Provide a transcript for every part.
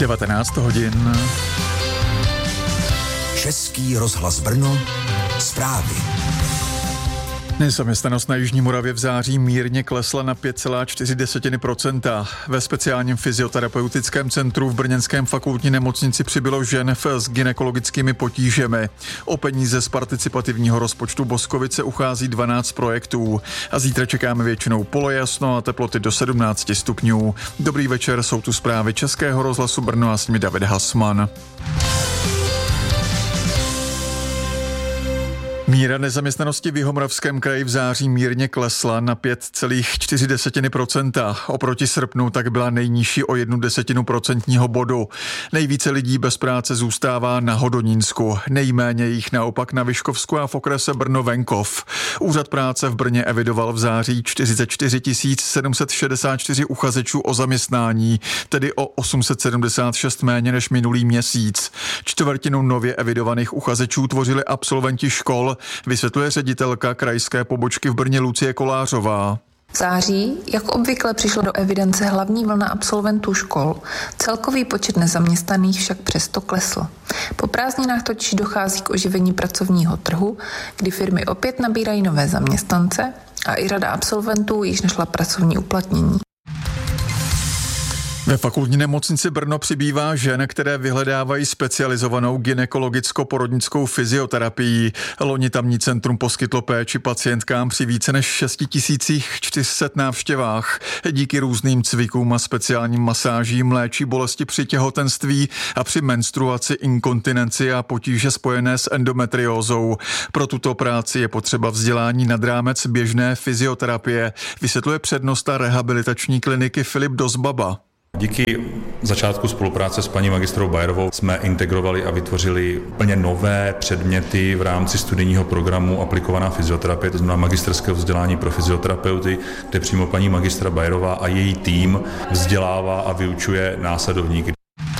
19 hodin. Český rozhlas Brno, zprávy. Nezaměstnanost na Jižní Moravě v září mírně klesla na 5,4%. Ve speciálním fyzioterapeutickém centru v brněnském fakultní nemocnici přibylo žen s gynekologickými potížemi. O peníze z participativního rozpočtu Boskovice uchází 12 projektů. A zítra čekáme většinou polojasno a teploty do 17 stupňů. Dobrý večer, jsou tu zprávy Českého rozhlasu Brno a s nimi David Hasman. Míra nezaměstnanosti v Jihomoravském kraji v září mírně klesla na 5,4%. Oproti srpnu tak byla nejnižší o 0,1 procentního bodu. Nejvíce lidí bez práce zůstává na Hodonínsku, nejméně jich naopak na Vyškovsku a v okrese Brno-Venkov. Úřad práce v Brně evidoval v září 44 764 uchazečů o zaměstnání, tedy o 876 méně než minulý měsíc. Čtvrtinu nově evidovaných uchazečů tvořili absolventi škol, vysvětluje ředitelka krajské pobočky v Brně Lucie Kolářová. V září, jak obvykle, přišlo do evidence hlavní vlna absolventů škol, celkový počet nezaměstnaných však přesto klesl. Po prázdninách totiž dochází k oživení pracovního trhu, kdy firmy opět nabírají nové zaměstnance a i řada absolventů již našla pracovní uplatnění. Ve fakultní nemocnici Brno přibývá žen, které vyhledávají specializovanou gynekologicko-porodnickou fyzioterapii. Loni tamní centrum poskytlo péči pacientkám při více než 6400 návštěvách. Díky různým cvikům a speciálním masážím léčí bolesti při těhotenství a při menstruaci, inkontinenci a potíže spojené s endometriózou. Pro tuto práci je potřeba vzdělání nad rámec běžné fyzioterapie, vysvětluje přednosta rehabilitační kliniky Filip Dozbaba. Díky začátku spolupráce s paní magistrou Bayerovou jsme integrovali a vytvořili úplně nové předměty v rámci studijního programu aplikovaná fyzioterapie, to znamená magisterského vzdělání pro fyzioterapeuty, kde přímo paní magistra Bayerová a její tým vzdělává a vyučuje následovníky.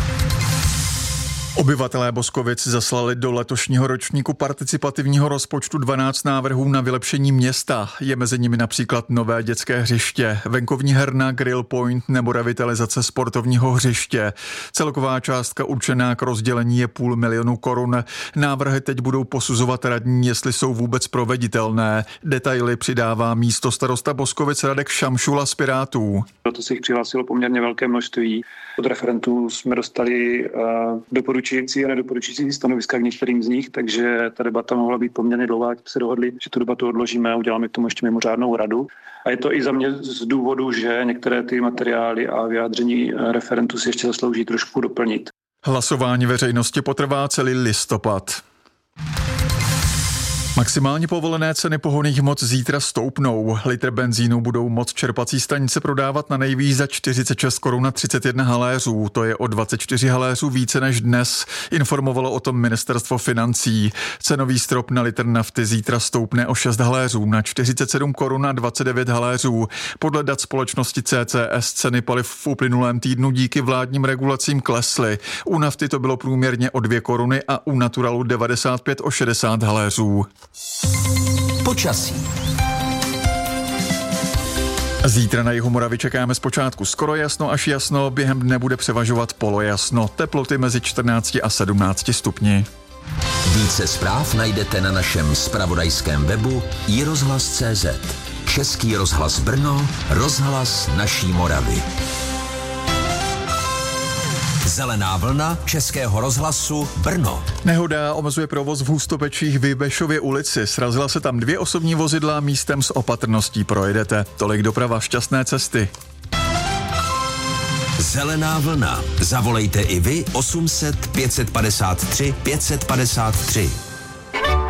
Obyvatelé Boskovic zaslali do letošního ročníku participativního rozpočtu 12 návrhů na vylepšení města. Je mezi nimi například nové dětské hřiště, venkovní herna, grill point nebo revitalizace sportovního hřiště. Celková částka určená k rozdělení je 500 000 korun. Návrhy teď budou posuzovat radní, jestli jsou vůbec proveditelné. Detaily přidává místostarosta Boskovic Radek Šamšula z Pirátů. Proto se jich přihlásilo poměrně velké množství. Od referentů jsme dostali doporučující a nedoporučující stanoviska k některým z nich, takže ta debata mohla být poměrně dlouhá, ať se dohodli, že tu debatu odložíme a uděláme k tomu ještě mimořádnou radu. A je to i za mě z důvodu, že některé ty materiály a vyjádření referentů si ještě zaslouží trošku doplnit. Hlasování veřejnosti potrvá celý listopad. Maximálně povolené ceny pohonných hmot zítra stoupnou. Litr benzínu budou moct čerpací stanice prodávat na nejvýš za 46 korun na 31 haléřů. To je o 24 haléřů více než dnes, informovalo o tom ministerstvo financí. Cenový strop na litr nafty zítra stoupne o 6 haléřů na 47 korun na 29 haléřů. Podle dat společnosti CCS ceny paliv v uplynulém týdnu díky vládním regulacím klesly. U nafty to bylo průměrně o 2 koruny a u naturalu 95 o 60 haléřů. Počasí. Zítra na Jihomoravě čekáme zpočátku skoro jasno až jasno, během dne bude převažovat polojasno, teploty mezi 14 a 17 stupni. Více zpráv najdete na našem zpravodajském webu iRozhlas.cz. Český rozhlas Brno, rozhlas naší Moravy. Zelená vlna Českého rozhlasu Brno. Nehoda omezuje provoz v Hustopečích v Bešově ulici. Srazila se tam 2 osobní vozidla, místem s opatrností projedete. Tolik doprava, šťastné cesty. Zelená vlna. Zavolejte i vy 800 553 553.